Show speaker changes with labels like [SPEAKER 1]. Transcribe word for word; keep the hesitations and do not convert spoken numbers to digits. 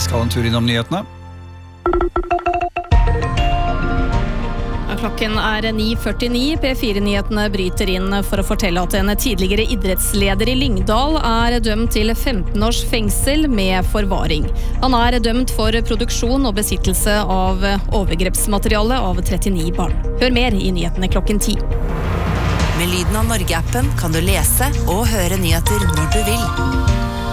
[SPEAKER 1] skal en tur innom nyhetene.
[SPEAKER 2] Klokken er ni førtini. P fire-nyhetene bryter inn for å fortelle at en tidligere idrettsleder i Lyngdal er dømt til femten års fengsel med forvaring. Han er dømt for produksjon og besittelse av overgrepsmateriale av trettini barn. Hør mer i nyhetene klokken ti.
[SPEAKER 3] Med Lyden av Norge-appen kan du lese og høre nyheter når du vil.